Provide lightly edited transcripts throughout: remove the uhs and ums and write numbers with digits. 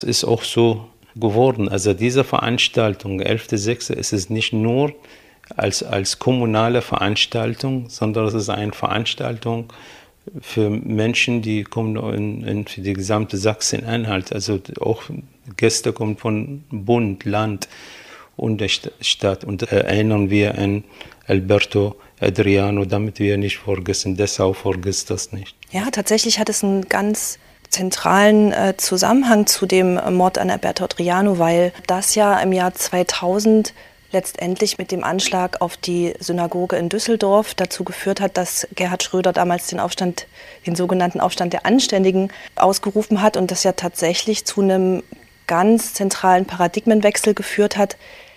Es ist auch so geworden. Also diese Veranstaltung, 11.06., ist es nicht nur als kommunale Veranstaltung, sondern es ist eine Veranstaltung für Menschen, die kommen für die gesamte Sachsen-Anhalt. Also auch Gäste kommen von Bund, Land und der Stadt. Und erinnern wir an Alberto Adriano, damit wir nicht vergessen. Dessau vergisst das nicht. Ja, tatsächlich hat es einen ganz zentralen Zusammenhang zu dem Mord an Alberto Adriano, weil das ja im Jahr 2000 letztendlich mit dem Anschlag auf die Synagoge in Düsseldorf dazu geführt hat, dass Gerhard Schröder damals den sogenannten Aufstand der Anständigen ausgerufen hat und das ja tatsächlich zu einem ganz zentralen Paradigmenwechsel geführt hat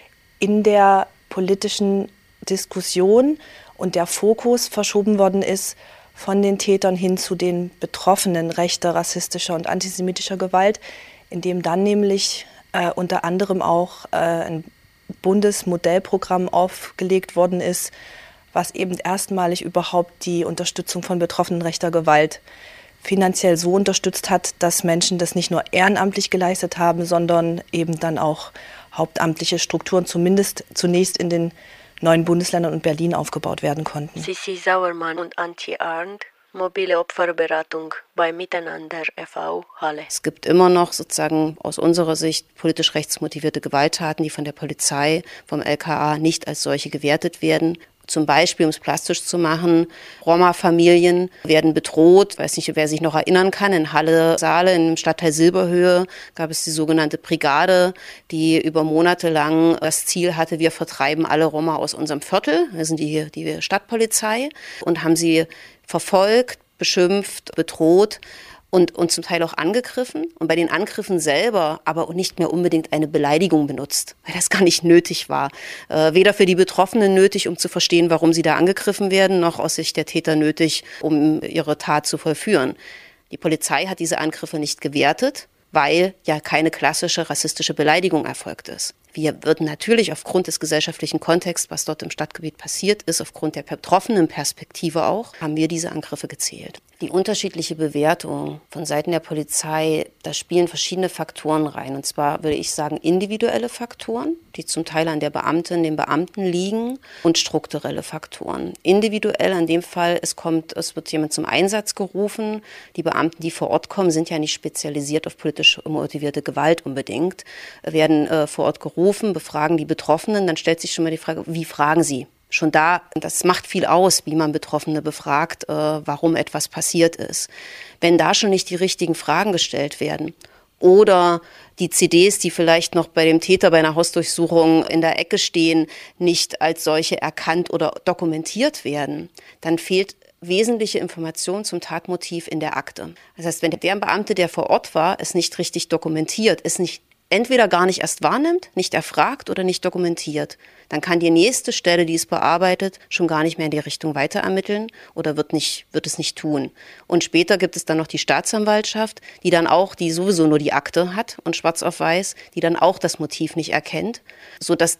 in der politischen Diskussion und der Fokus verschoben worden ist von den Tätern hin zu den Betroffenen rechter, rassistischer und antisemitischer Gewalt, in dem dann nämlich unter anderem auch ein Bundesmodellprogramm aufgelegt worden ist, was eben erstmalig überhaupt die Unterstützung von Betroffenen rechter Gewalt finanziell so unterstützt hat, dass Menschen das nicht nur ehrenamtlich geleistet haben, sondern eben dann auch hauptamtliche Strukturen zumindest zunächst in den neuen Bundesländern und Berlin aufgebaut werden konnten. Sissi Sauermann und Antje Arndt, mobile Opferberatung bei Miteinander e.V. Halle. Es gibt immer noch sozusagen aus unserer Sicht politisch rechtsmotivierte Gewalttaten, die von der Polizei, vom LKA nicht als solche gewertet werden. Zum Beispiel, um es plastisch zu machen, Roma-Familien werden bedroht. Ich weiß nicht, wer sich noch erinnern kann, in Halle-Saale, im Stadtteil Silberhöhe, gab es die sogenannte Brigade, die über Monate lang das Ziel hatte, wir vertreiben alle Roma aus unserem Viertel. Das sind die Stadtpolizei und haben sie verfolgt, beschimpft, bedroht und zum Teil auch angegriffen und bei den Angriffen selber aber nicht mehr unbedingt eine Beleidigung benutzt, weil das gar nicht nötig war. Weder für die Betroffenen nötig, um zu verstehen, warum sie da angegriffen werden, noch aus Sicht der Täter nötig, um ihre Tat zu vollführen. Die Polizei hat diese Angriffe nicht gewertet, weil ja keine klassische rassistische Beleidigung erfolgt ist. Wir würden natürlich aufgrund des gesellschaftlichen Kontexts, was dort im Stadtgebiet passiert ist, aufgrund der betroffenen Perspektive auch, haben wir diese Angriffe gezählt. Die unterschiedliche Bewertung von Seiten der Polizei, da spielen verschiedene Faktoren rein. Und zwar würde ich sagen individuelle Faktoren, die zum Teil an der Beamtin, den Beamten liegen, und strukturelle Faktoren. Individuell in dem Fall, es wird jemand zum Einsatz gerufen. Die Beamten, die vor Ort kommen, sind ja nicht spezialisiert auf politisch motivierte Gewalt unbedingt, werden vor Ort gerufen, befragen die Betroffenen. Dann stellt sich schon mal die Frage, wie fragen sie? Schon da, das macht viel aus, wie man Betroffene befragt, warum etwas passiert ist. Wenn da schon nicht die richtigen Fragen gestellt werden oder die CDs, die vielleicht noch bei dem Täter bei einer Hausdurchsuchung in der Ecke stehen, nicht als solche erkannt oder dokumentiert werden, dann fehlt wesentliche Information zum Tatmotiv in der Akte. Das heißt, wenn der Beamte, der vor Ort war, es nicht richtig dokumentiert, es nicht entweder gar nicht erst wahrnimmt, nicht erfragt oder nicht dokumentiert, dann kann die nächste Stelle, die es bearbeitet, schon gar nicht mehr in die Richtung weiter ermitteln oder wird es nicht tun. Und später gibt es dann noch die Staatsanwaltschaft, die sowieso nur die Akte hat und schwarz auf weiß, die dann auch das Motiv nicht erkennt, sodass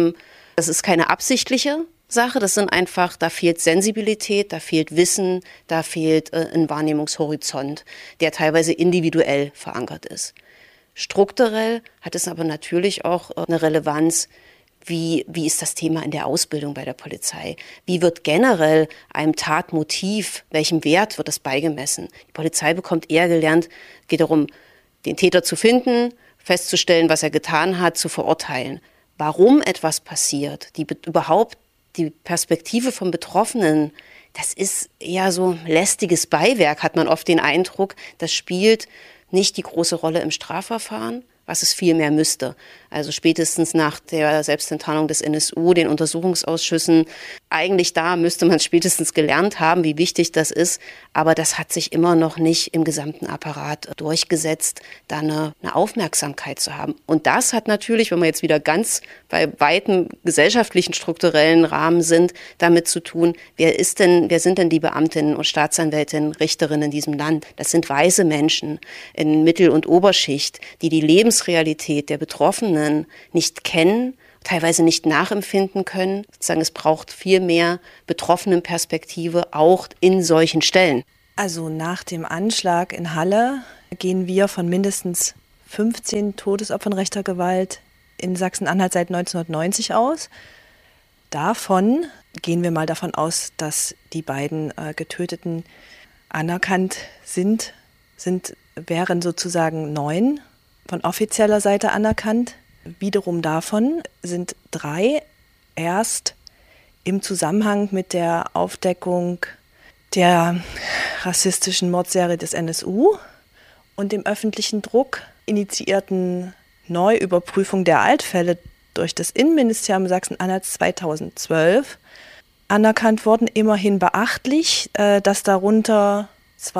das ist keine absichtliche Sache, da fehlt Sensibilität, da fehlt Wissen, da fehlt ein Wahrnehmungshorizont, der teilweise individuell verankert ist. Strukturell hat es aber natürlich auch eine Relevanz, wie ist das Thema in der Ausbildung bei der Polizei? Wie wird generell einem Tatmotiv, welchem Wert wird das beigemessen? Die Polizei bekommt eher gelernt, geht darum, den Täter zu finden, festzustellen, was er getan hat, zu verurteilen. Warum etwas passiert, überhaupt die Perspektive von Betroffenen, das ist eher so lästiges Beiwerk, hat man oft den Eindruck, das spielt nicht die große Rolle im Strafverfahren, was es viel mehr müsste. Also spätestens nach der Selbstenttarnung des NSU, den Untersuchungsausschüssen, eigentlich da müsste man spätestens gelernt haben, wie wichtig das ist. Aber das hat sich immer noch nicht im gesamten Apparat durchgesetzt, da eine Aufmerksamkeit zu haben. Und das hat natürlich, wenn wir jetzt wieder ganz bei weiten gesellschaftlichen, strukturellen Rahmen sind, damit zu tun, wer sind denn die Beamtinnen und Staatsanwältinnen, Richterinnen in diesem Land? Das sind weiße Menschen in Mittel- und Oberschicht, die Lebensrealität der Betroffenen nicht kennen, teilweise nicht nachempfinden können. Sozusagen, es braucht viel mehr Betroffenenperspektive auch in solchen Stellen. Also nach dem Anschlag in Halle gehen wir von mindestens 15 Todesopfern rechter Gewalt in Sachsen-Anhalt seit 1990 aus. Davon gehen wir mal davon aus, dass die beiden Getöteten anerkannt wären sozusagen 9 von offizieller Seite anerkannt. Wiederum davon sind 3 erst im Zusammenhang mit der Aufdeckung der rassistischen Mordserie des NSU und dem öffentlichen Druck initiierten Neuüberprüfung der Altfälle durch das Innenministerium Sachsen-Anhalts 2012 anerkannt worden. Immerhin beachtlich, dass darunter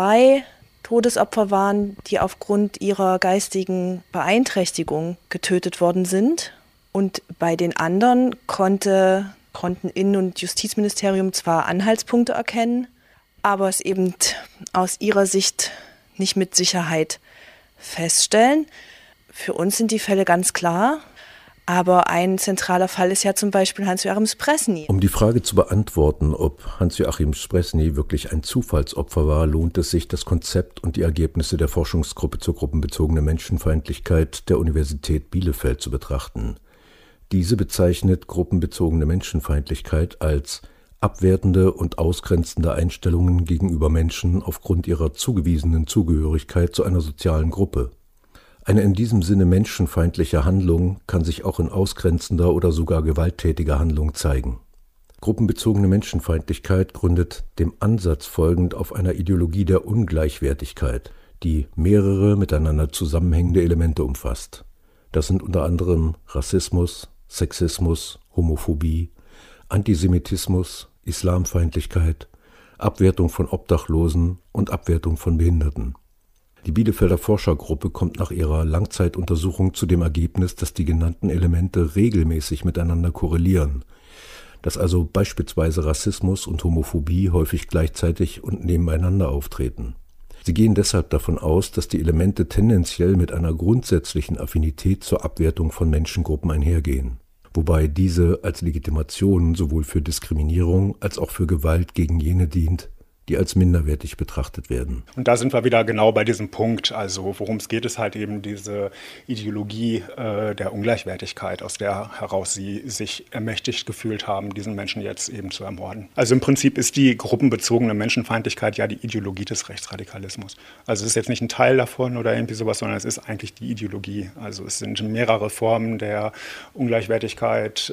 2 Todesopfer waren, die aufgrund ihrer geistigen Beeinträchtigung getötet worden sind. Und bei den anderen konnten Innen- und Justizministerium zwar Anhaltspunkte erkennen, aber es eben aus ihrer Sicht nicht mit Sicherheit feststellen. Für uns sind die Fälle ganz klar. Aber ein zentraler Fall ist ja zum Beispiel Hans-Joachim Spresny. Um die Frage zu beantworten, ob Hans-Joachim Spresny wirklich ein Zufallsopfer war, lohnt es sich, das Konzept und die Ergebnisse der Forschungsgruppe zur gruppenbezogenen Menschenfeindlichkeit der Universität Bielefeld zu betrachten. Diese bezeichnet gruppenbezogene Menschenfeindlichkeit als abwertende und ausgrenzende Einstellungen gegenüber Menschen aufgrund ihrer zugewiesenen Zugehörigkeit zu einer sozialen Gruppe. Eine in diesem Sinne menschenfeindliche Handlung kann sich auch in ausgrenzender oder sogar gewalttätiger Handlung zeigen. Gruppenbezogene Menschenfeindlichkeit gründet dem Ansatz folgend auf einer Ideologie der Ungleichwertigkeit, die mehrere miteinander zusammenhängende Elemente umfasst. Das sind unter anderem Rassismus, Sexismus, Homophobie, Antisemitismus, Islamfeindlichkeit, Abwertung von Obdachlosen und Abwertung von Behinderten. Die Bielefelder Forschergruppe kommt nach ihrer Langzeituntersuchung zu dem Ergebnis, dass die genannten Elemente regelmäßig miteinander korrelieren, dass also beispielsweise Rassismus und Homophobie häufig gleichzeitig und nebeneinander auftreten. Sie gehen deshalb davon aus, dass die Elemente tendenziell mit einer grundsätzlichen Affinität zur Abwertung von Menschengruppen einhergehen, wobei diese als Legitimation sowohl für Diskriminierung als auch für Gewalt gegen jene dient, die als minderwertig betrachtet werden. Und da sind wir wieder genau bei diesem Punkt, also worum es geht, ist halt eben diese Ideologie der Ungleichwertigkeit, aus der heraus sie sich ermächtigt gefühlt haben, diesen Menschen jetzt eben zu ermorden. Also im Prinzip ist die gruppenbezogene Menschenfeindlichkeit ja die Ideologie des Rechtsradikalismus. Also es ist jetzt nicht ein Teil davon oder irgendwie sowas, sondern es ist eigentlich die Ideologie. Also es sind mehrere Formen der Ungleichwertigkeit,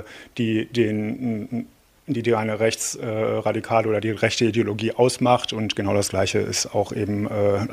die eine rechtsradikale oder die rechte Ideologie ausmacht. Und genau das Gleiche ist auch eben,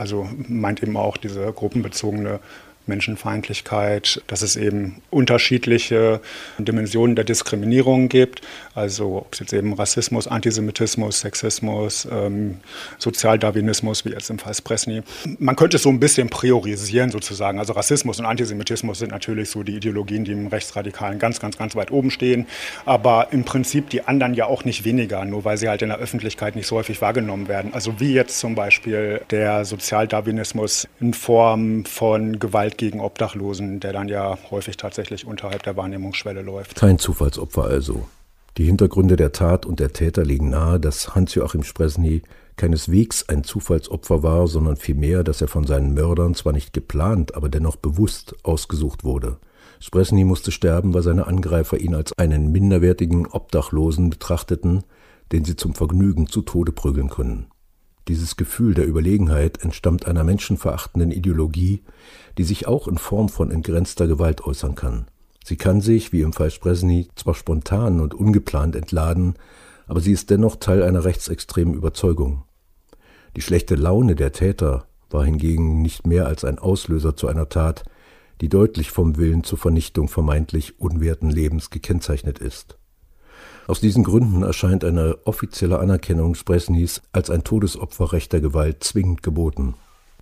meint eben auch diese gruppenbezogene Menschenfeindlichkeit, dass es eben unterschiedliche Dimensionen der Diskriminierung gibt. Also ob es jetzt eben Rassismus, Antisemitismus, Sexismus, Sozialdarwinismus, wie jetzt im Fall Spresny. Man könnte es so ein bisschen priorisieren sozusagen. Also Rassismus und Antisemitismus sind natürlich so die Ideologien, die im Rechtsradikalen ganz, ganz, ganz weit oben stehen. Aber im Prinzip die anderen ja auch nicht weniger, nur weil sie halt in der Öffentlichkeit nicht so häufig wahrgenommen werden. Also wie jetzt zum Beispiel der Sozialdarwinismus in Form von Gewalt gegen Obdachlosen, der dann ja häufig tatsächlich unterhalb der Wahrnehmungsschwelle läuft. Kein Zufallsopfer also. Die Hintergründe der Tat und der Täter legen nahe, dass Hans-Joachim Spresny keineswegs ein Zufallsopfer war, sondern vielmehr, dass er von seinen Mördern zwar nicht geplant, aber dennoch bewusst ausgesucht wurde. Spresny musste sterben, weil seine Angreifer ihn als einen minderwertigen Obdachlosen betrachteten, den sie zum Vergnügen zu Tode prügeln können. Dieses Gefühl der Überlegenheit entstammt einer menschenverachtenden Ideologie, die sich auch in Form von entgrenzter Gewalt äußern kann. Sie kann sich, wie im Fall Spresny, zwar spontan und ungeplant entladen, aber sie ist dennoch Teil einer rechtsextremen Überzeugung. Die schlechte Laune der Täter war hingegen nicht mehr als ein Auslöser zu einer Tat, die deutlich vom Willen zur Vernichtung vermeintlich unwerten Lebens gekennzeichnet ist. Aus diesen Gründen erscheint eine offizielle Anerkennung Spresnys als ein Todesopfer rechter Gewalt zwingend geboten.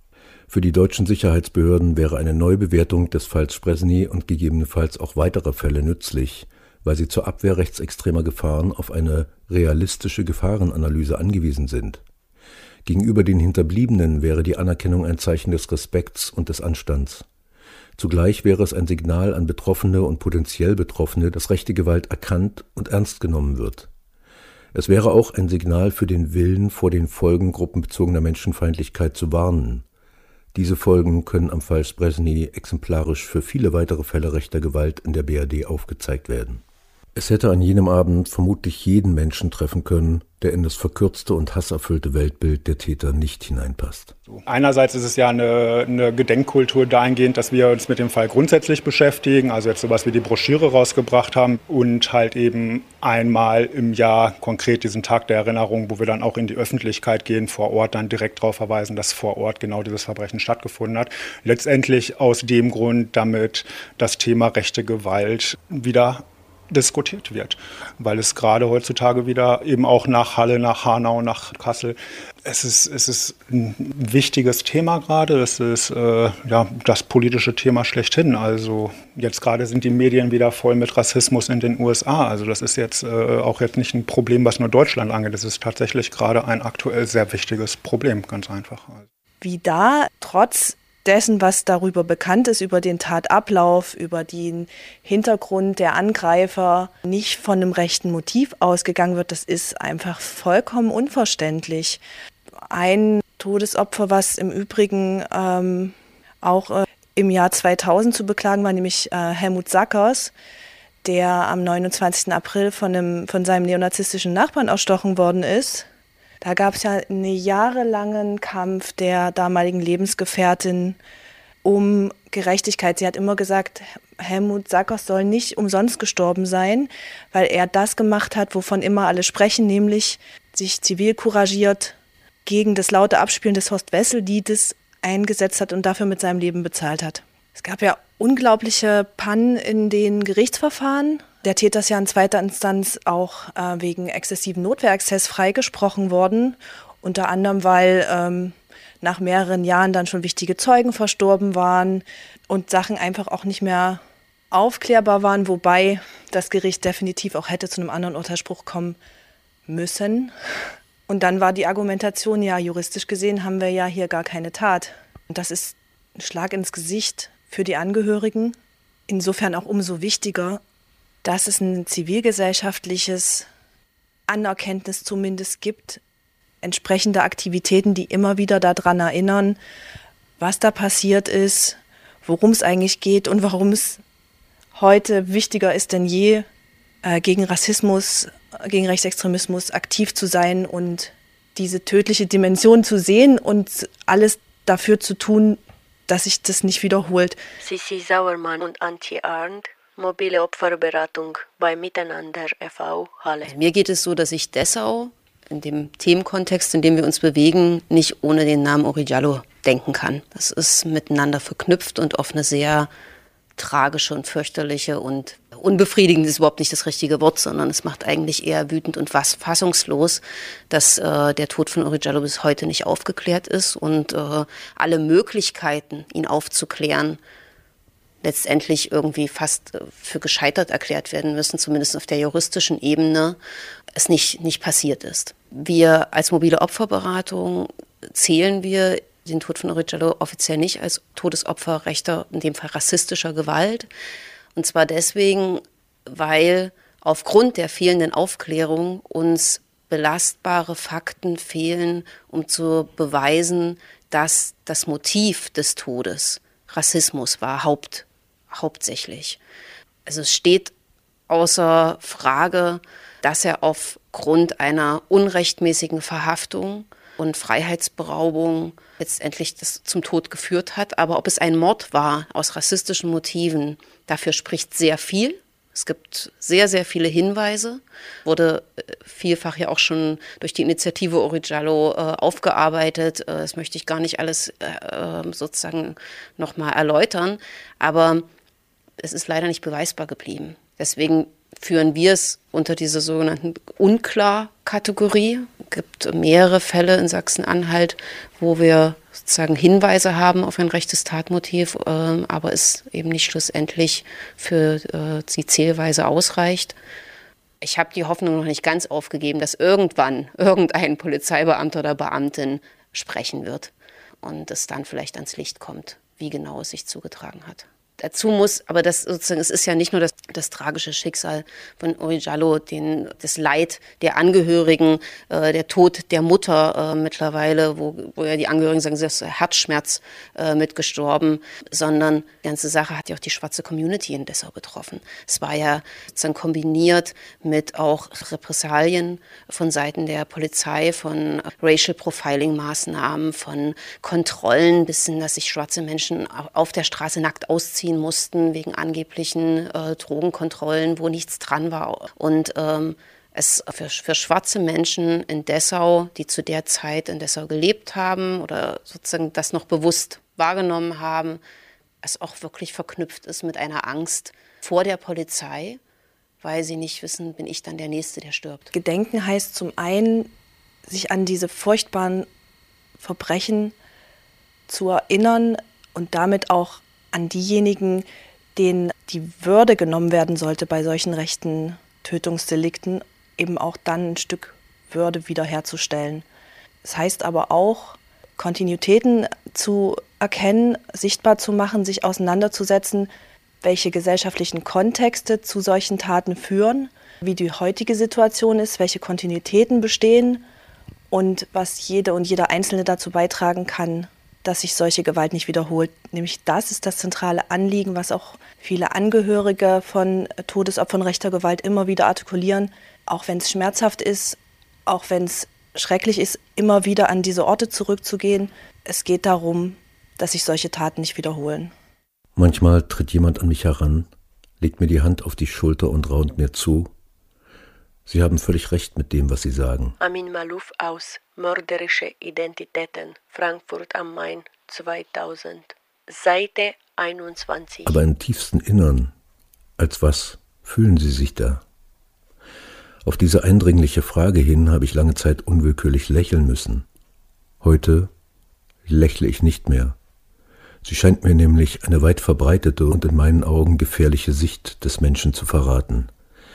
Für die deutschen Sicherheitsbehörden wäre eine Neubewertung des Falls Spresny und gegebenenfalls auch weiterer Fälle nützlich, weil sie zur Abwehr rechtsextremer Gefahren auf eine realistische Gefahrenanalyse angewiesen sind. Gegenüber den Hinterbliebenen wäre die Anerkennung ein Zeichen des Respekts und des Anstands. Zugleich wäre es ein Signal an Betroffene und potenziell Betroffene, dass rechte Gewalt erkannt und ernst genommen wird. Es wäre auch ein Signal für den Willen, vor den Folgen gruppenbezogener Menschenfeindlichkeit zu warnen. Diese Folgen können am Fall Spresny exemplarisch für viele weitere Fälle rechter Gewalt in der BRD aufgezeigt werden. Es hätte an jenem Abend vermutlich jeden Menschen treffen können, der in das verkürzte und hasserfüllte Weltbild der Täter nicht hineinpasst. Einerseits ist es ja eine Gedenkkultur dahingehend, dass wir uns mit dem Fall grundsätzlich beschäftigen, also jetzt sowas wie die Broschüre rausgebracht haben und halt eben einmal im Jahr konkret diesen Tag der Erinnerung, wo wir dann auch in die Öffentlichkeit gehen, vor Ort dann direkt darauf verweisen, dass vor Ort genau dieses Verbrechen stattgefunden hat. Letztendlich aus dem Grund, damit das Thema rechte Gewalt wieder diskutiert wird, weil es gerade heutzutage wieder eben auch nach Halle, nach Hanau, nach Kassel, es ist ein wichtiges Thema gerade, es ist das politische Thema schlechthin, also jetzt gerade sind die Medien wieder voll mit Rassismus in den USA, also das ist jetzt auch jetzt nicht ein Problem, was nur Deutschland angeht, das ist tatsächlich gerade ein aktuell sehr wichtiges Problem, ganz einfach. Wie da trotz dessen, was darüber bekannt ist, über den Tatablauf, über den Hintergrund der Angreifer, nicht von einem rechten Motiv ausgegangen wird, das ist einfach vollkommen unverständlich. Ein Todesopfer, was im Übrigen auch im Jahr 2000 zu beklagen war, nämlich Helmut Sackers, der am 29. April von seinem neonazistischen Nachbarn erstochen worden ist. Da gab es ja einen jahrelangen Kampf der damaligen Lebensgefährtin um Gerechtigkeit. Sie hat immer gesagt, Helmut Sackers soll nicht umsonst gestorben sein, weil er das gemacht hat, wovon immer alle sprechen, nämlich sich zivilcouragiert gegen das laute Abspielen des Horst-Wessel-Liedes eingesetzt hat und dafür mit seinem Leben bezahlt hat. Es gab ja unglaubliche Pannen in den Gerichtsverfahren. Der Täter ist ja in zweiter Instanz auch wegen exzessiven Notwehrexzess freigesprochen worden. Unter anderem, weil nach mehreren Jahren dann schon wichtige Zeugen verstorben waren und Sachen einfach auch nicht mehr aufklärbar waren, wobei das Gericht definitiv auch hätte zu einem anderen Urteilsspruch kommen müssen. Und dann war die Argumentation, ja, juristisch gesehen haben wir ja hier gar keine Tat. Und das ist ein Schlag ins Gesicht für die Angehörigen. Insofern auch umso wichtiger, dass es ein zivilgesellschaftliches Anerkenntnis zumindest gibt, entsprechende Aktivitäten, die immer wieder daran erinnern, was da passiert ist, worum es eigentlich geht und warum es heute wichtiger ist denn je, gegen Rassismus, gegen Rechtsextremismus aktiv zu sein und diese tödliche Dimension zu sehen und alles dafür zu tun, dass sich das nicht wiederholt. Sissi Sauermann und Antje Arndt, mobile Opferberatung bei Miteinander e.V. Halle. Also mir geht es so, dass ich Dessau in dem Themenkontext, in dem wir uns bewegen, nicht ohne den Namen Uri Jallo denken kann. Das ist miteinander verknüpft und auf eine sehr tragische und fürchterliche und unbefriedigend ist überhaupt nicht das richtige Wort, sondern es macht eigentlich eher wütend und fassungslos, dass der Tod von Uri Jallo bis heute nicht aufgeklärt ist und alle Möglichkeiten, ihn aufzuklären, letztendlich irgendwie fast für gescheitert erklärt werden müssen, zumindest auf der juristischen Ebene, es nicht passiert ist. Wir als mobile Opferberatung zählen wir den Tod von Uri Jallo offiziell nicht als Todesopfer rechter, in dem Fall rassistischer Gewalt. Und zwar deswegen, weil aufgrund der fehlenden Aufklärung uns belastbare Fakten fehlen, um zu beweisen, dass das Motiv des Todes Rassismus war, hauptsächlich. Also es steht außer Frage, dass er aufgrund einer unrechtmäßigen Verhaftung und Freiheitsberaubung letztendlich das zum Tod geführt hat. Aber ob es ein Mord war aus rassistischen Motiven, dafür spricht sehr viel. Es gibt sehr, sehr viele Hinweise, wurde vielfach ja auch schon durch die Initiative Uri Jallo aufgearbeitet. Das möchte ich gar nicht alles sozusagen nochmal erläutern, aber es ist leider nicht beweisbar geblieben. Deswegen führen wir es unter diese sogenannten Unklar-Kategorie. Es gibt mehrere Fälle in Sachsen-Anhalt, wo wir sozusagen Hinweise haben auf ein rechtes Tatmotiv, aber es eben nicht schlussendlich für die Zählweise ausreicht. Ich habe die Hoffnung noch nicht ganz aufgegeben, dass irgendwann irgendein Polizeibeamter oder Beamtin sprechen wird und es dann vielleicht ans Licht kommt, wie genau es sich zugetragen hat. Dazu muss, aber das sozusagen, es ist ja nicht nur das tragische Schicksal von Uri Jallo, das Leid der Angehörigen, der Tod der Mutter mittlerweile, wo ja die Angehörigen sagen, sie ist Herzschmerz mitgestorben, sondern die ganze Sache hat ja auch die schwarze Community in Dessau betroffen. Es war ja sozusagen kombiniert mit auch Repressalien von Seiten der Polizei, von Racial Profiling-Maßnahmen, von Kontrollen bis hin, dass sich schwarze Menschen auf der Straße nackt ausziehen mussten wegen angeblichen Drogenkontrollen, wo nichts dran war. Und es für schwarze Menschen in Dessau, die zu der Zeit in Dessau gelebt haben oder sozusagen das noch bewusst wahrgenommen haben, es auch wirklich verknüpft ist mit einer Angst vor der Polizei, weil sie nicht wissen, bin ich dann der Nächste, der stirbt. Gedenken heißt zum einen, sich an diese furchtbaren Verbrechen zu erinnern und damit auch an diejenigen, denen die Würde genommen werden sollte bei solchen rechten Tötungsdelikten, eben auch dann ein Stück Würde wiederherzustellen. Das heißt aber auch, Kontinuitäten zu erkennen, sichtbar zu machen, sich auseinanderzusetzen, welche gesellschaftlichen Kontexte zu solchen Taten führen, wie die heutige Situation ist, welche Kontinuitäten bestehen und was jede und jeder Einzelne dazu beitragen kann, dass sich solche Gewalt nicht wiederholt. Nämlich das ist das zentrale Anliegen, was auch viele Angehörige von Todesopfern rechter Gewalt immer wieder artikulieren. Auch wenn es schmerzhaft ist, auch wenn es schrecklich ist, immer wieder an diese Orte zurückzugehen. Es geht darum, dass sich solche Taten nicht wiederholen. Manchmal tritt jemand an mich heran, legt mir die Hand auf die Schulter und raunt mir zu: Sie haben völlig recht mit dem, was Sie sagen. Amin Malouf aus Mörderische Identitäten, Frankfurt am Main, 2000, Seite 21. Aber im tiefsten Innern, als was fühlen Sie sich da? Auf diese eindringliche Frage hin habe ich lange Zeit unwillkürlich lächeln müssen. Heute lächle ich nicht mehr. Sie scheint mir nämlich eine weit verbreitete und in meinen Augen gefährliche Sicht des Menschen zu verraten.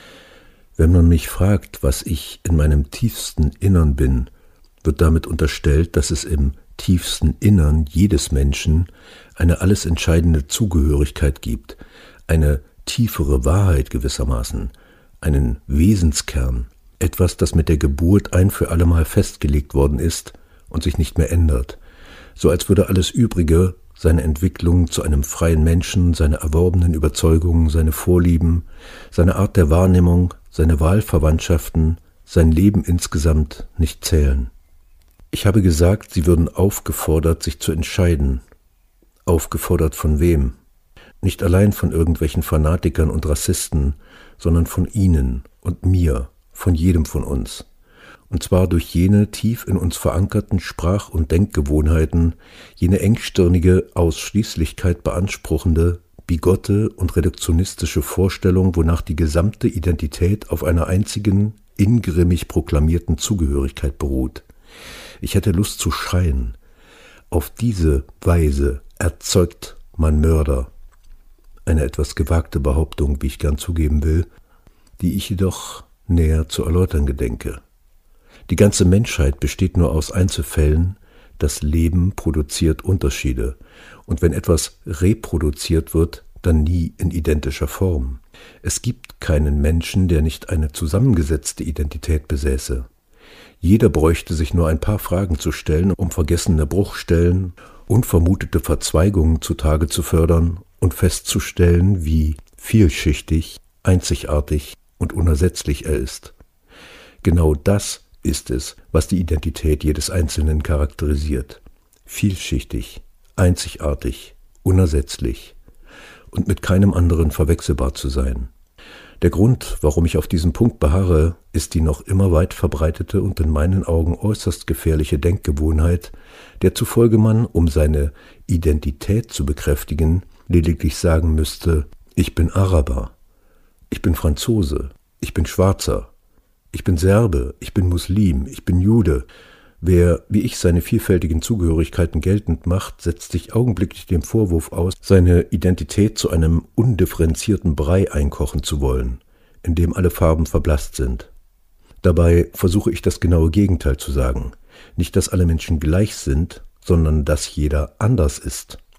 Wenn man mich fragt, was ich in meinem tiefsten Innern bin, wird damit unterstellt, dass es im tiefsten Innern jedes Menschen eine alles entscheidende Zugehörigkeit gibt, eine tiefere Wahrheit gewissermaßen, einen Wesenskern, etwas, das mit der Geburt ein für allemal festgelegt worden ist und sich nicht mehr ändert, so als würde alles Übrige, seine Entwicklung zu einem freien Menschen, seine erworbenen Überzeugungen, seine Vorlieben, seine Art der Wahrnehmung, seine Wahlverwandtschaften, sein Leben insgesamt nicht zählen. Ich habe gesagt, sie würden aufgefordert, sich zu entscheiden. Aufgefordert von wem? Nicht allein von irgendwelchen Fanatikern und Rassisten, sondern von Ihnen und mir, von jedem von uns. Und zwar durch jene tief in uns verankerten Sprach- und Denkgewohnheiten, jene engstirnige Ausschließlichkeit beanspruchende, bigotte und reduktionistische Vorstellung, wonach die gesamte Identität auf einer einzigen, ingrimmig proklamierten Zugehörigkeit beruht. Ich hätte Lust zu schreien. Auf diese Weise erzeugt man Mörder. Eine etwas gewagte Behauptung, wie ich gern zugeben will, die ich jedoch näher zu erläutern gedenke. Die ganze Menschheit besteht nur aus Einzelfällen, das Leben produziert Unterschiede, und wenn etwas reproduziert wird, dann nie in identischer Form. Es gibt keinen Menschen, der nicht eine zusammengesetzte Identität besäße. Jeder bräuchte sich nur ein paar Fragen zu stellen, um vergessene Bruchstellen, unvermutete Verzweigungen zutage zu fördern und festzustellen, wie vielschichtig, einzigartig und unersetzlich er ist. Genau das ist es, was die Identität jedes Einzelnen charakterisiert. Vielschichtig, einzigartig, unersetzlich und mit keinem anderen verwechselbar zu sein. Der Grund, warum ich auf diesem Punkt beharre, ist die noch immer weit verbreitete und in meinen Augen äußerst gefährliche Denkgewohnheit, der zufolge man, um seine Identität zu bekräftigen, lediglich sagen müsste: Ich bin Araber, ich bin Franzose, ich bin Schwarzer, ich bin Serbe, ich bin Muslim, ich bin Jude. Wer, wie ich, seine vielfältigen Zugehörigkeiten geltend macht, setzt sich augenblicklich dem Vorwurf aus, seine Identität zu einem undifferenzierten Brei einkochen zu wollen, in dem alle Farben verblasst sind. Dabei versuche ich das genaue Gegenteil zu sagen. Nicht, dass alle Menschen gleich sind, sondern dass jeder anders ist.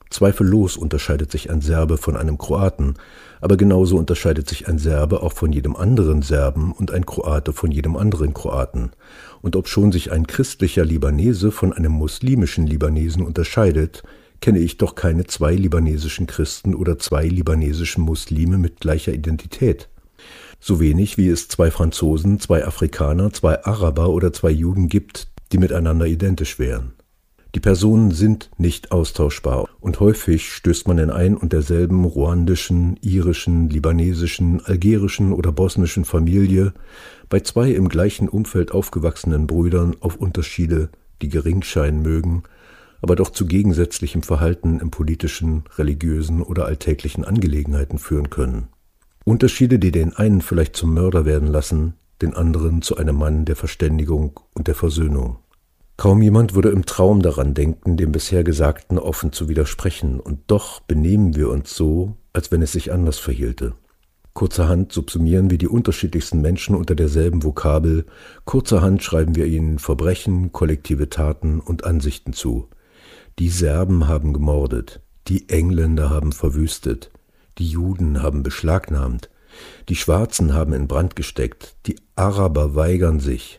Zweifellos unterscheidet sich ein Serbe von einem Kroaten, aber genauso unterscheidet sich ein Serbe auch von jedem anderen Serben und ein Kroate von jedem anderen Kroaten. Und obschon sich ein christlicher Libanese von einem muslimischen Libanesen unterscheidet, kenne ich doch keine zwei libanesischen Christen oder zwei libanesischen Muslime mit gleicher Identität. So wenig wie es zwei Franzosen, zwei Afrikaner, zwei Araber oder zwei Juden gibt, die miteinander identisch wären. Die Personen sind nicht austauschbar und häufig stößt man in ein und derselben ruandischen, irischen, libanesischen, algerischen oder bosnischen Familie bei zwei im gleichen Umfeld aufgewachsenen Brüdern auf Unterschiede, die gering scheinen mögen, aber doch zu gegensätzlichem Verhalten in politischen, religiösen oder alltäglichen Angelegenheiten führen können. Unterschiede, die den einen vielleicht zum Mörder werden lassen, den anderen zu einem Mann der Verständigung und der Versöhnung. Kaum jemand würde im Traum daran denken, dem bisher Gesagten offen zu widersprechen, und doch benehmen wir uns so, als wenn es sich anders verhielte. Kurzerhand subsumieren wir die unterschiedlichsten Menschen unter derselben Vokabel, kurzerhand schreiben wir ihnen Verbrechen, kollektive Taten und Ansichten zu. Die Serben haben gemordet, die Engländer haben verwüstet, die Juden haben beschlagnahmt, die Schwarzen haben in Brand gesteckt, die Araber weigern sich.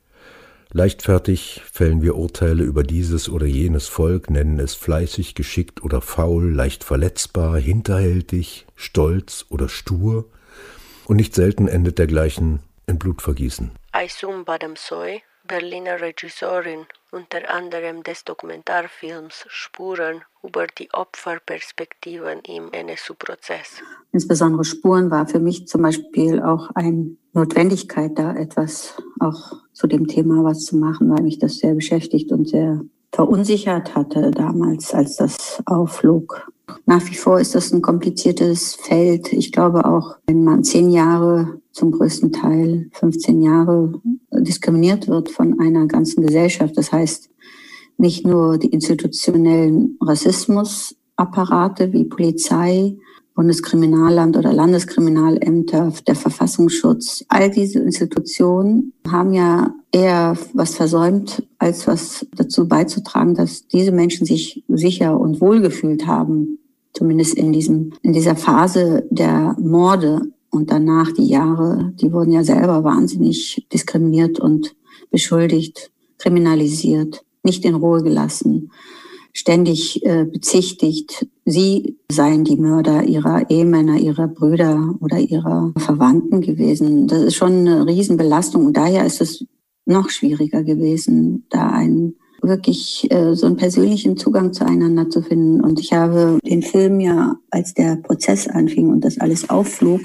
Leichtfertig fällen wir Urteile über dieses oder jenes Volk, nennen es fleißig, geschickt oder faul, leicht verletzbar, hinterhältig, stolz oder stur, und nicht selten endet dergleichen in Blutvergießen. Aysun Bademsoy, Berliner Regisseurin, unter anderem des Dokumentarfilms Spuren über die Opferperspektiven im NSU-Prozess. Insbesondere Spuren war für mich zum Beispiel auch eine Notwendigkeit, da etwas auch zu dem Thema was zu machen, weil mich das sehr beschäftigt und sehr verunsichert hatte damals, als das aufflog. Nach wie vor ist das ein kompliziertes Feld. Ich glaube auch, wenn man 10 Jahre, zum größten Teil 15 Jahre diskriminiert wird von einer ganzen Gesellschaft, das heißt nicht nur die institutionellen Rassismusapparate wie Polizei, Bundeskriminalamt oder Landeskriminalämter, der Verfassungsschutz, all diese Institutionen haben ja eher was versäumt, als was dazu beizutragen, dass diese Menschen sich sicher und wohlgefühlt haben, zumindest in dieser Phase der Morde und danach die Jahre, die wurden ja selber wahnsinnig diskriminiert und beschuldigt, kriminalisiert, nicht in Ruhe gelassen, ständig bezichtigt, sie seien die Mörder ihrer Ehemänner, ihrer Brüder oder ihrer Verwandten gewesen. Das ist schon eine Riesenbelastung und daher ist es noch schwieriger gewesen, da wirklich so einen persönlichen Zugang zueinander zu finden. Und ich habe den Film ja, als der Prozess anfing und das alles aufflog,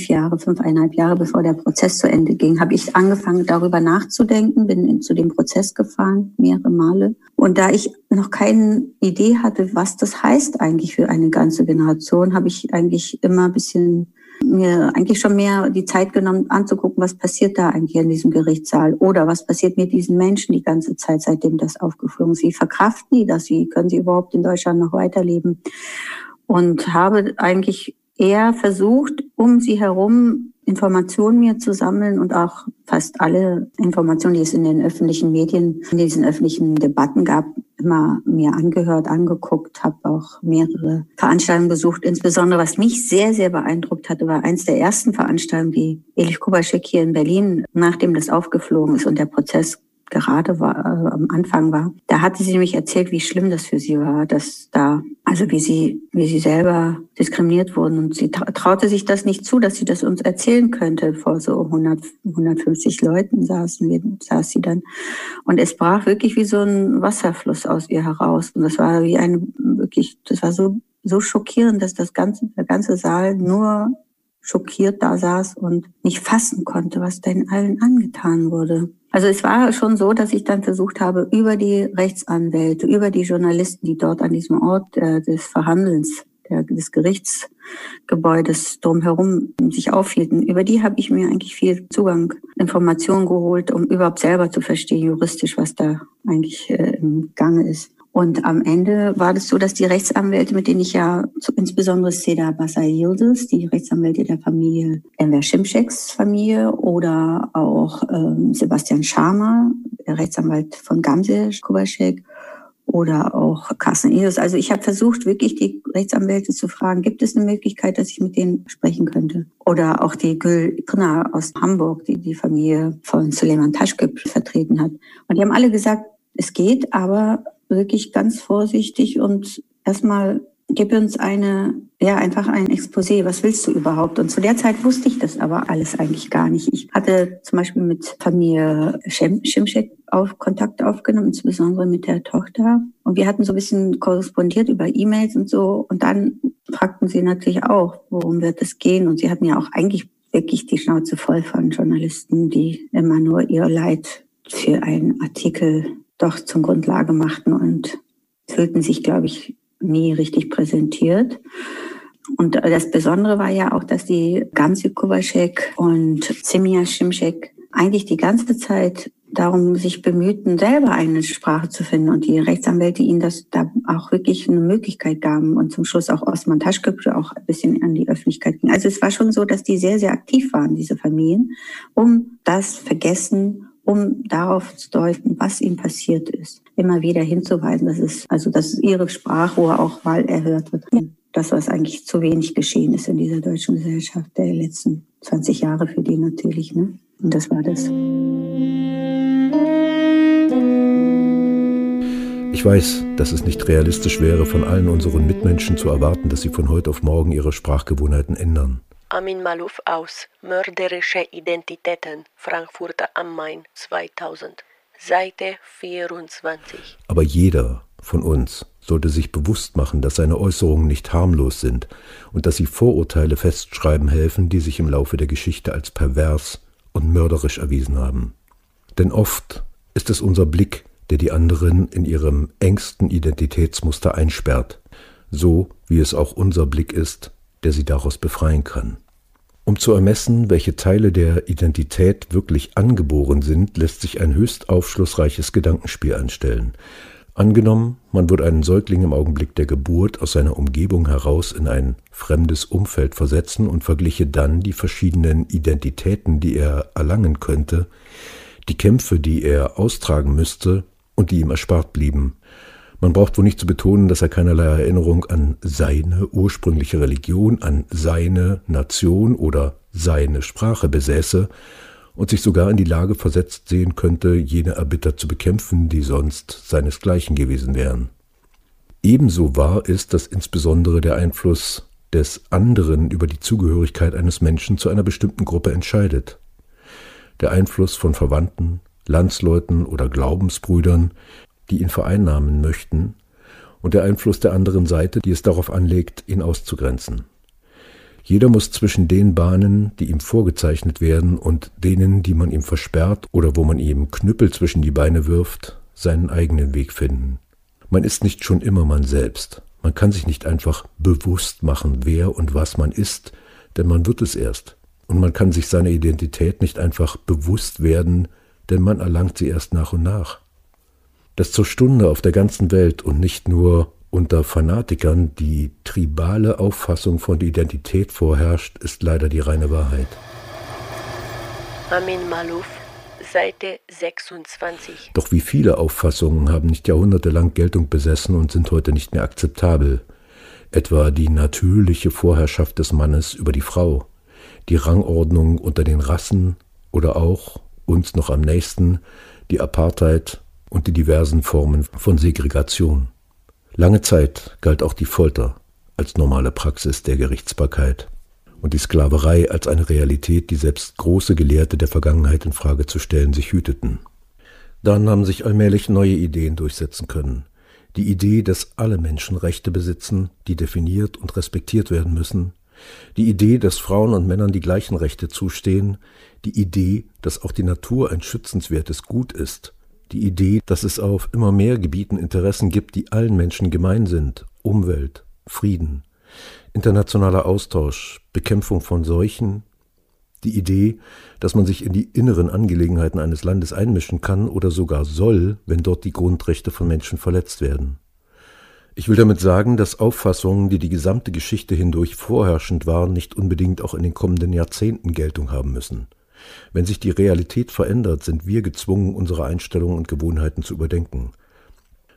5,5 Jahre bevor der Prozess zu Ende ging, habe ich angefangen, darüber nachzudenken, bin zu dem Prozess gefahren, mehrere Male. Und da ich noch keine Idee hatte, was das heißt eigentlich für eine ganze Generation, habe ich eigentlich immer mir eigentlich schon mehr die Zeit genommen, anzugucken, was passiert da eigentlich in diesem Gerichtssaal oder was passiert mit diesen Menschen die ganze Zeit, seitdem das aufgeflogen ist. Wie verkraften die das? Wie können sie überhaupt in Deutschland noch weiterleben? Und habe eigentlich eher versucht, um sie herum Informationen mir zu sammeln und auch fast alle Informationen, die es in den öffentlichen Medien, in diesen öffentlichen Debatten gab, immer mir angehört, angeguckt, habe auch mehrere Veranstaltungen besucht. Insbesondere, was mich sehr, sehr beeindruckt hatte, war eins der ersten Veranstaltungen, die Elich Kubaschek hier in Berlin, nachdem das aufgeflogen ist und der Prozess gerade am Anfang war. Da hatte sie nämlich erzählt, wie schlimm das für sie war, dass wie sie selber diskriminiert wurden. Und sie traute sich das nicht zu, dass sie das uns erzählen könnte. Vor so 150 Leuten saß sie dann. Und es brach wirklich wie so ein Wasserfluss aus ihr heraus. Und das war das war so schockierend, dass der ganze Saal nur schockiert da saß und nicht fassen konnte, was denn allen angetan wurde. Also es war schon so, dass ich dann versucht habe, über die Rechtsanwälte, über die Journalisten, die dort an diesem Ort des Verhandelns, des Gerichtsgebäudes drumherum sich aufhielten, über die habe ich mir eigentlich viel Informationen geholt, um überhaupt selber zu verstehen, juristisch, was da eigentlich im Gange ist. Und am Ende war das so, dass die Rechtsanwälte, mit denen ich ja, insbesondere Seda Basay Yildiz, die Rechtsanwälte der Familie Enver Şimşek's Familie, oder auch Sebastian Schama, der Rechtsanwalt von Gamze Kubaschek, oder auch Carsten Ius. Also ich habe versucht, wirklich die Rechtsanwälte zu fragen, gibt es eine Möglichkeit, dass ich mit denen sprechen könnte? Oder auch die Gül Ikna aus Hamburg, die die Familie von Süleyman Taşköprü vertreten hat. Und die haben alle gesagt, es geht, aber wirklich ganz vorsichtig und erstmal gib uns einfach ein Exposé. Was willst du überhaupt? Und zu der Zeit wusste ich das aber alles eigentlich gar nicht. Ich hatte zum Beispiel mit Familie Şimşek Kontakt aufgenommen, insbesondere mit der Tochter. Und wir hatten so ein bisschen korrespondiert über E-Mails und so. Und dann fragten sie natürlich auch, worum wird es gehen? Und sie hatten ja auch eigentlich wirklich die Schnauze voll von Journalisten, die immer nur ihr Leid für einen Artikel doch zur Grundlage machten und fühlten sich, glaube ich, nie richtig präsentiert. Und das Besondere war ja auch, dass die Gamze Kubaschek und Semih Şimşek eigentlich die ganze Zeit darum sich bemühten, selber eine Sprache zu finden und die Rechtsanwälte ihnen das da auch wirklich eine Möglichkeit gaben und zum Schluss auch Osman Taşköprü auch ein bisschen an die Öffentlichkeit ging. Also es war schon so, dass die sehr, sehr aktiv waren, diese Familien, um das Vergessen, um darauf zu deuten, was ihnen passiert ist, immer wieder hinzuweisen, dass ihre Sprachrohr auch mal erhört wird. Das, was eigentlich zu wenig geschehen ist in dieser deutschen Gesellschaft der letzten 20 Jahre für die natürlich, ne? Und das war das. Ich weiß, dass es nicht realistisch wäre, von allen unseren Mitmenschen zu erwarten, dass sie von heute auf morgen ihre Sprachgewohnheiten ändern. Amin Maalouf aus Mörderische Identitäten, Frankfurter am Main 2000, Seite 24. Aber jeder von uns sollte sich bewusst machen, dass seine Äußerungen nicht harmlos sind und dass sie Vorurteile festschreiben helfen, die sich im Laufe der Geschichte als pervers und mörderisch erwiesen haben. Denn oft ist es unser Blick, der die anderen in ihrem engsten Identitätsmuster einsperrt, so wie es auch unser Blick ist, der sie daraus befreien kann. Um zu ermessen, welche Teile der Identität wirklich angeboren sind, lässt sich ein höchst aufschlussreiches Gedankenspiel anstellen. Angenommen, man würde einen Säugling im Augenblick der Geburt aus seiner Umgebung heraus in ein fremdes Umfeld versetzen und vergliche dann die verschiedenen Identitäten, die er erlangen könnte, die Kämpfe, die er austragen müsste und die ihm erspart blieben. Man braucht wohl nicht zu betonen, dass er keinerlei Erinnerung an seine ursprüngliche Religion, an seine Nation oder seine Sprache besäße und sich sogar in die Lage versetzt sehen könnte, jene erbittert zu bekämpfen, die sonst seinesgleichen gewesen wären. Ebenso wahr ist, dass insbesondere der Einfluss des anderen über die Zugehörigkeit eines Menschen zu einer bestimmten Gruppe entscheidet. Der Einfluss von Verwandten, Landsleuten oder Glaubensbrüdern, die ihn vereinnahmen möchten, und der Einfluss der anderen Seite, die es darauf anlegt, ihn auszugrenzen. Jeder muss zwischen den Bahnen, die ihm vorgezeichnet werden, und denen, die man ihm versperrt oder wo man ihm Knüppel zwischen die Beine wirft, seinen eigenen Weg finden. Man ist nicht schon immer man selbst. Man kann sich nicht einfach bewusst machen, wer und was man ist, denn man wird es erst. Und man kann sich seiner Identität nicht einfach bewusst werden, denn man erlangt sie erst nach und nach. Dass zur Stunde auf der ganzen Welt und nicht nur unter Fanatikern die tribale Auffassung von der Identität vorherrscht, ist leider die reine Wahrheit. Amin Maalouf, Seite 26. Doch wie viele Auffassungen haben nicht jahrhundertelang Geltung besessen und sind heute nicht mehr akzeptabel? Etwa die natürliche Vorherrschaft des Mannes über die Frau, die Rangordnung unter den Rassen oder auch, uns noch am nächsten, die Apartheid und die diversen Formen von Segregation. Lange Zeit galt auch die Folter als normale Praxis der Gerichtsbarkeit und die Sklaverei als eine Realität, die selbst große Gelehrte der Vergangenheit in Frage zu stellen sich hüteten. Dann haben sich allmählich neue Ideen durchsetzen können. Die Idee, dass alle Menschen Rechte besitzen, die definiert und respektiert werden müssen. Die Idee, dass Frauen und Männern die gleichen Rechte zustehen. Die Idee, dass auch die Natur ein schützenswertes Gut ist. Die Idee, dass es auf immer mehr Gebieten Interessen gibt, die allen Menschen gemein sind. Umwelt, Frieden, internationaler Austausch, Bekämpfung von Seuchen. Die Idee, dass man sich in die inneren Angelegenheiten eines Landes einmischen kann oder sogar soll, wenn dort die Grundrechte von Menschen verletzt werden. Ich will damit sagen, dass Auffassungen, die die gesamte Geschichte hindurch vorherrschend waren, nicht unbedingt auch in den kommenden Jahrzehnten Geltung haben müssen. Wenn sich die Realität verändert, sind wir gezwungen, unsere Einstellungen und Gewohnheiten zu überdenken.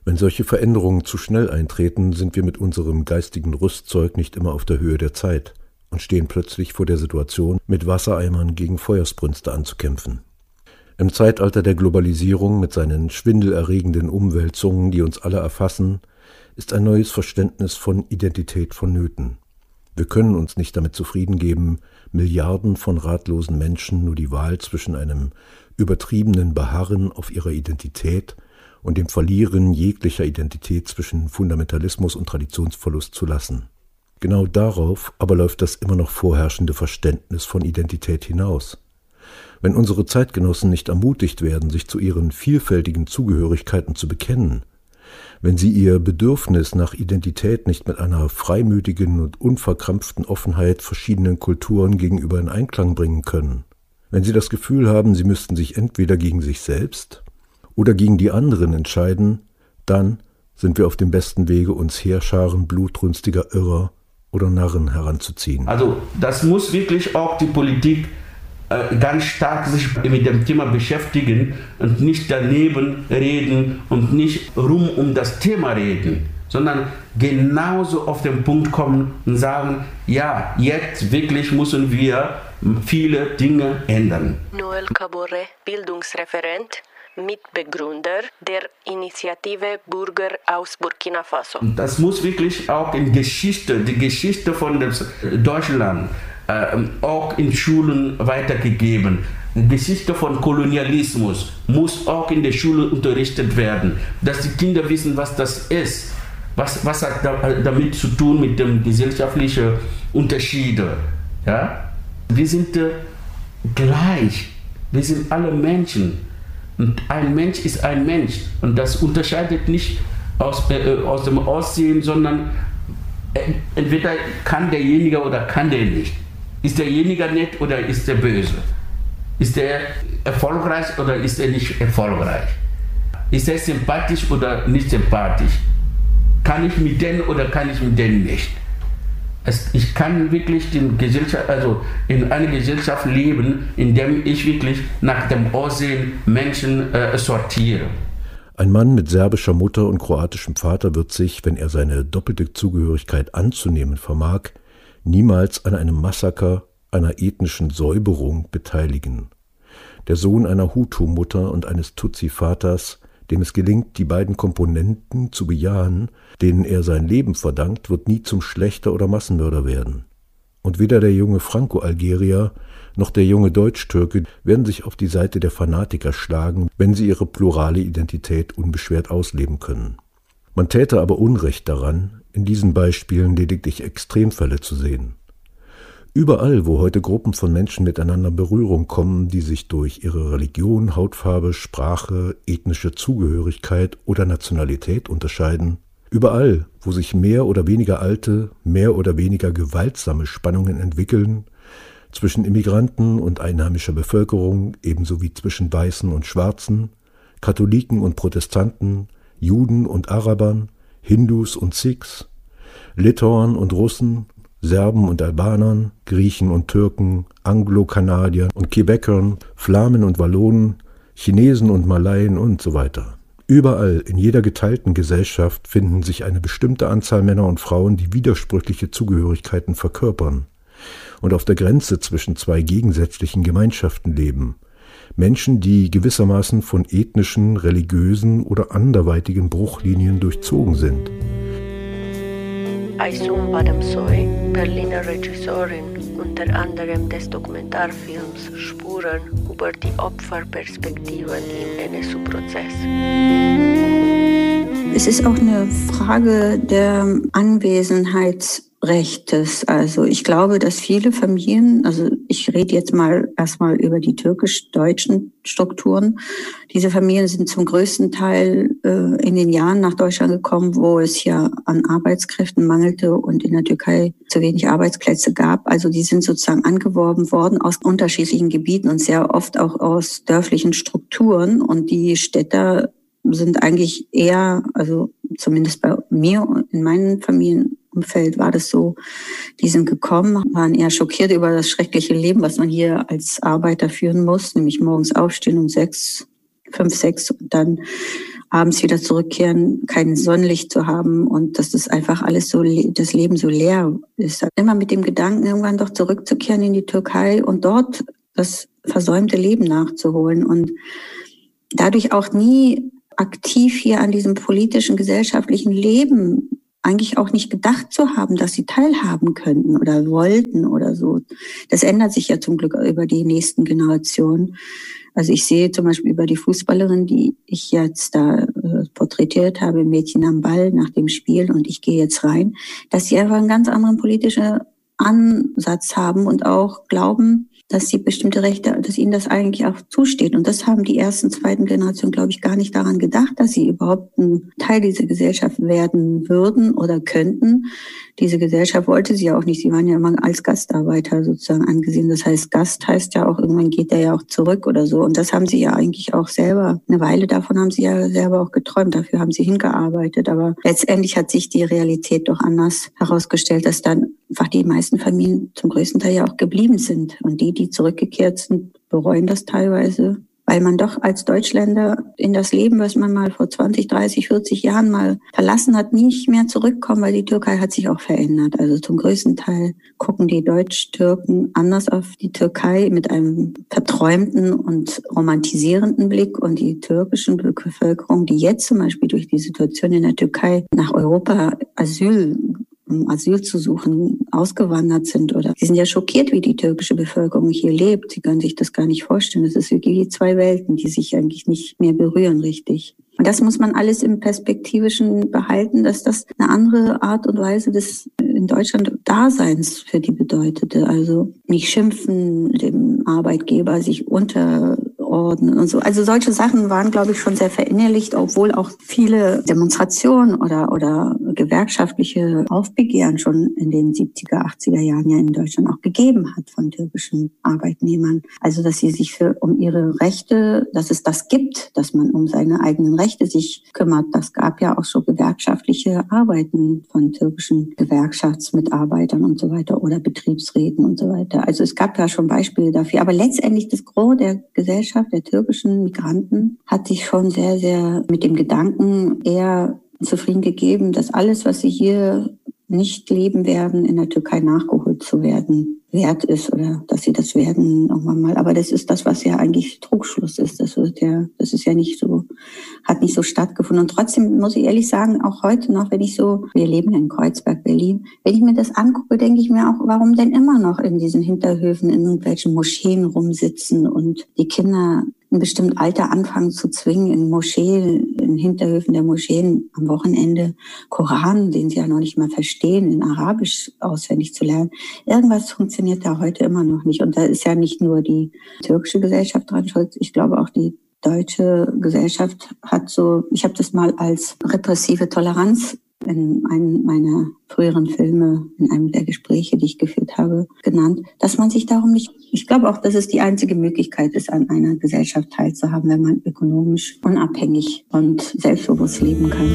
Wenn solche Veränderungen zu schnell eintreten, sind wir mit unserem geistigen Rüstzeug nicht immer auf der Höhe der Zeit und stehen plötzlich vor der Situation, mit Wassereimern gegen Feuersbrünste anzukämpfen. Im Zeitalter der Globalisierung mit seinen schwindelerregenden Umwälzungen, die uns alle erfassen, ist ein neues Verständnis von Identität vonnöten. Wir können uns nicht damit zufrieden geben, Milliarden von ratlosen Menschen nur die Wahl zwischen einem übertriebenen Beharren auf ihrer Identität und dem Verlieren jeglicher Identität zwischen Fundamentalismus und Traditionsverlust zu lassen. Genau darauf aber läuft das immer noch vorherrschende Verständnis von Identität hinaus. Wenn unsere Zeitgenossen nicht ermutigt werden, sich zu ihren vielfältigen Zugehörigkeiten zu bekennen, wenn sie ihr Bedürfnis nach Identität nicht mit einer freimütigen und unverkrampften Offenheit verschiedenen Kulturen gegenüber in Einklang bringen können, wenn sie das Gefühl haben, sie müssten sich entweder gegen sich selbst oder gegen die anderen entscheiden, dann sind wir auf dem besten Wege, uns Heerscharen blutrünstiger Irrer oder Narren heranzuziehen. Also das muss wirklich auch die Politik ganz stark sich mit dem Thema beschäftigen und nicht daneben reden und nicht um das Thema reden, sondern genauso auf den Punkt kommen und sagen, ja, jetzt wirklich müssen wir viele Dinge ändern. Noel Kabore, Bildungsreferent, Mitbegründer der Initiative Bürger aus Burkina Faso. Das muss wirklich auch in die Geschichte von Deutschland, auch in Schulen weitergegeben. Die Geschichte von Kolonialismus muss auch in der Schule unterrichtet werden, dass die Kinder wissen, was das ist. Was hat damit zu tun mit den gesellschaftlichen Unterschieden? Ja? Wir sind gleich, wir sind alle Menschen. Und ein Mensch ist ein Mensch. Und das unterscheidet nicht aus dem Aussehen, sondern entweder kann derjenige oder kann der nicht. Ist derjenige nett oder ist der böse? Ist der erfolgreich oder ist er nicht erfolgreich? Ist er sympathisch oder nicht sympathisch? Kann ich mit denen oder kann ich mit denen nicht? Ich kann wirklich in einer Gesellschaft leben, in der ich wirklich nach dem Aussehen Menschen sortiere. Ein Mann mit serbischer Mutter und kroatischem Vater wird sich, wenn er seine doppelte Zugehörigkeit anzunehmen vermag, niemals an einem Massaker, einer ethnischen Säuberung beteiligen. Der Sohn einer Hutu-Mutter und eines Tutsi-Vaters, dem es gelingt, die beiden Komponenten zu bejahen, denen er sein Leben verdankt, wird nie zum Schlächter oder Massenmörder werden. Und weder der junge Franco-Algerier noch der junge Deutsch-Türke werden sich auf die Seite der Fanatiker schlagen, wenn sie ihre plurale Identität unbeschwert ausleben können. Man täte aber Unrecht daran, in diesen Beispielen lediglich Extremfälle zu sehen. Überall, wo heute Gruppen von Menschen miteinander in Berührung kommen, die sich durch ihre Religion, Hautfarbe, Sprache, ethnische Zugehörigkeit oder Nationalität unterscheiden, überall, wo sich mehr oder weniger alte, mehr oder weniger gewaltsame Spannungen entwickeln, zwischen Immigranten und einheimischer Bevölkerung, ebenso wie zwischen Weißen und Schwarzen, Katholiken und Protestanten, Juden und Arabern, Hindus und Sikhs, Litauern und Russen, Serben und Albanern, Griechen und Türken, Anglo-Kanadiern und Quebecern, Flamen und Wallonen, Chinesen und Malaien und so weiter. Überall in jeder geteilten Gesellschaft finden sich eine bestimmte Anzahl Männer und Frauen, die widersprüchliche Zugehörigkeiten verkörpern und auf der Grenze zwischen zwei gegensätzlichen Gemeinschaften leben. Menschen, die gewissermaßen von ethnischen, religiösen oder anderweitigen Bruchlinien durchzogen sind. Aysun Badamsoy, Berliner Regisseurin, unter anderem des Dokumentarfilms Spuren über die Opferperspektiven im NSU-Prozess. Es ist auch eine Frage der Anwesenheitsrechtes. Also ich glaube, dass viele Familien, also ich rede jetzt mal erstmal über die türkisch-deutschen Strukturen. Diese Familien sind zum größten Teil in den Jahren nach Deutschland gekommen, wo es ja an Arbeitskräften mangelte und in der Türkei zu wenig Arbeitsplätze gab. Also die sind sozusagen angeworben worden aus unterschiedlichen Gebieten und sehr oft auch aus dörflichen Strukturen. Und die Städter sind eigentlich eher, also zumindest bei mir und in meinem Familienumfeld war das so, die sind gekommen, waren eher schockiert über das schreckliche Leben, was man hier als Arbeiter führen muss, nämlich morgens aufstehen um 5, 6 und dann abends wieder zurückkehren, kein Sonnenlicht zu haben und dass das einfach alles so, das Leben so leer ist. Immer mit dem Gedanken, irgendwann doch zurückzukehren in die Türkei und dort das versäumte Leben nachzuholen und dadurch auch nie aktiv hier an diesem politischen, gesellschaftlichen Leben eigentlich auch nicht gedacht zu haben, dass sie teilhaben könnten oder wollten oder so. Das ändert sich ja zum Glück über die nächsten Generationen. Also ich sehe zum Beispiel über die Fußballerin, die ich jetzt da porträtiert habe, Mädchen am Ball nach dem Spiel und ich gehe jetzt rein, dass sie einfach einen ganz anderen politischen Ansatz haben und auch glauben, dass sie bestimmte Rechte, dass ihnen das eigentlich auch zusteht. Und das haben die ersten, zweiten Generationen, glaube ich, gar nicht daran gedacht, dass sie überhaupt ein Teil dieser Gesellschaft werden würden oder könnten. Diese Gesellschaft wollte sie auch nicht. Sie waren ja immer als Gastarbeiter sozusagen angesehen. Das heißt, Gast heißt ja auch, irgendwann geht er ja auch zurück oder so. Und das haben sie ja eigentlich auch selber, eine Weile davon haben sie ja selber auch geträumt. Dafür haben sie hingearbeitet. Aber letztendlich hat sich die Realität doch anders herausgestellt, dass dann einfach die meisten Familien zum größten Teil ja auch geblieben sind. Und die zurückgekehrt sind, bereuen das teilweise, weil man doch als Deutschländer in das Leben, was man mal vor 20, 30, 40 Jahren mal verlassen hat, nicht mehr zurückkommen, weil die Türkei hat sich auch verändert. Also zum größten Teil gucken die Deutsch-Türken anders auf die Türkei mit einem verträumten und romantisierenden Blick und die türkischen Bevölkerung, die jetzt zum Beispiel durch die Situation in der Türkei nach Europa Asyl zu suchen, ausgewandert sind oder sie sind ja schockiert, wie die türkische Bevölkerung hier lebt. Sie können sich das gar nicht vorstellen. Das ist wirklich wie zwei Welten, die sich eigentlich nicht mehr berühren richtig. Und das muss man alles im Perspektivischen behalten, dass das eine andere Art und Weise des in Deutschland Daseins für die bedeutete. Also nicht schimpfen, dem Arbeitgeber sich unterordnen und so. Also solche Sachen waren, glaube ich, schon sehr verinnerlicht, obwohl auch viele Demonstrationen oder gewerkschaftliche Aufbegehren schon in den 70er, 80er Jahren ja in Deutschland auch gegeben hat von türkischen Arbeitnehmern. Also dass sie sich um ihre Rechte, dass es das gibt, dass man um seine eigenen Rechte sich kümmert. Das gab ja auch so gewerkschaftliche Arbeiten von türkischen Gewerkschaftsmitarbeitern und so weiter oder Betriebsräten und so weiter. Also es gab ja schon Beispiele dafür. Aber letztendlich das Gros der Gesellschaft, der türkischen Migranten, hat sich schon sehr, sehr mit dem Gedanken eher zufrieden gegeben, dass alles, was sie hier nicht leben werden, in der Türkei nachgeholt zu werden wert ist oder dass sie das werden irgendwann mal. Aber das ist das, was ja eigentlich Trugschluss ist. Das ist ja nicht so, hat nicht so stattgefunden. Und trotzdem muss ich ehrlich sagen, auch heute noch, wir leben in Kreuzberg, Berlin, wenn ich mir das angucke, denke ich mir auch, warum denn immer noch in diesen Hinterhöfen in irgendwelchen Moscheen rumsitzen und die Kinder ein bestimmtes Alter anfangen zu zwingen, in Hinterhöfen der Moscheen am Wochenende Koran, den sie ja noch nicht mal verstehen, in Arabisch auswendig zu lernen. Irgendwas funktioniert da heute immer noch nicht. Und da ist ja nicht nur die türkische Gesellschaft dran schuld. Ich glaube auch die deutsche Gesellschaft hat ich habe das mal als repressive Toleranz in einem meiner früheren Filme, in einem der Gespräche, die ich geführt habe, genannt, dass man sich darum nicht, ich glaube auch, dass es die einzige Möglichkeit ist, an einer Gesellschaft teilzuhaben, wenn man ökonomisch unabhängig und selbstbewusst leben kann.